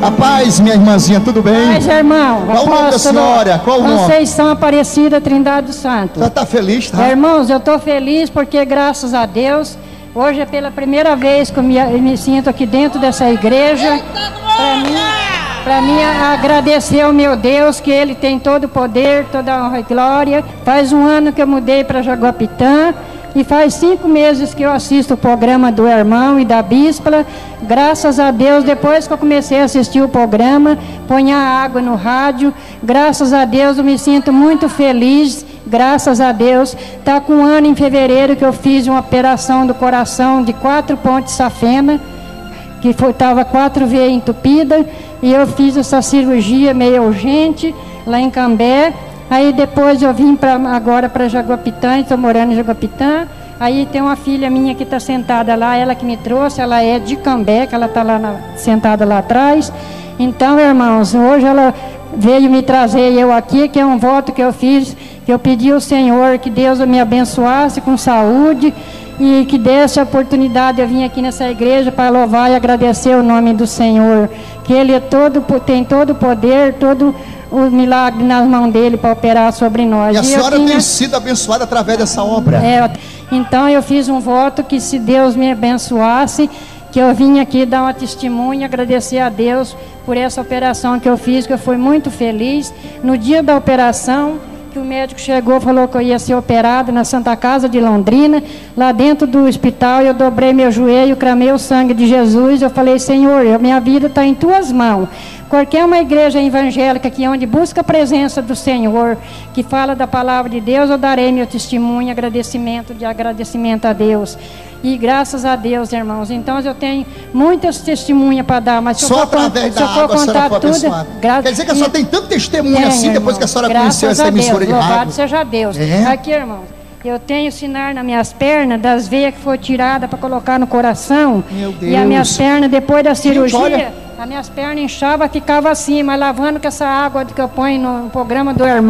A paz, minha irmãzinha, tudo bem? Paz, irmão. Qual o nome da senhora? Qual o nome? Conceição Aparecida Trindade do Santo. Já está feliz, tá? Irmãos, eu estou feliz porque, graças a Deus, hoje é pela primeira vez que eu me sinto aqui dentro dessa igreja. Para mim, agradecer ao meu Deus, que Ele tem todo o poder, toda a honra e glória. Faz um ano que eu mudei para Jaguapitã. E faz 5 meses que eu assisto o programa do irmão e da bispa. Graças a Deus, depois que eu comecei a assistir o programa, põe a água no rádio. Graças a Deus, eu me sinto muito feliz. Graças a Deus. Está com um ano em fevereiro que eu fiz uma operação do coração de 4 pontos de safena, que estava 4 vezes entupida. E eu fiz essa cirurgia meio urgente lá em Cambé. Aí depois eu vim agora para Jaguapitã, estou morando em Jaguapitã. Aí tem uma filha minha que está sentada lá, ela que me trouxe, ela é de Cambé, que ela está lá sentada lá atrás. Então, irmãos, hoje ela veio me trazer eu aqui, que é um voto que eu fiz, que eu pedi ao Senhor que Deus me abençoasse com saúde e que desse a oportunidade de eu vir aqui nessa igreja para louvar e agradecer o nome do Senhor, que Ele tem todo o poder, todo o milagre nas mãos dele para operar sobre nós. E a senhora tem sido abençoada através dessa obra. Então eu fiz um voto que, se Deus me abençoasse, que eu vim aqui dar uma testemunha, agradecer a Deus por essa operação que eu fiz, que eu fui muito feliz. No dia da operação, que o médico chegou, falou que eu ia ser operado na Santa Casa de Londrina, lá dentro do hospital, eu dobrei meu joelho, clamei o sangue de Jesus, eu falei: Senhor, minha vida está em tuas mãos. Qualquer uma igreja evangélica que onde busca a presença do Senhor, que fala da palavra de Deus, eu darei meu testemunho, agradecimento a Deus. E graças a Deus, irmãos. Então eu tenho muitas testemunhas para dar, mas só através da água a senhora foi abençoada. Quer dizer que a senhora tem tanto testemunho assim, depois que a senhora conheceu essa emissora de rádio? Louvado seja Deus. Aqui, irmãos, eu tenho sinal nas minhas pernas, das veias que foi tirada para colocar no coração. Meu Deus. E as minhas pernas, depois da cirurgia, as minhas pernas inchavam, ficava assim, mas lavando com essa água que eu ponho no programa do irmão.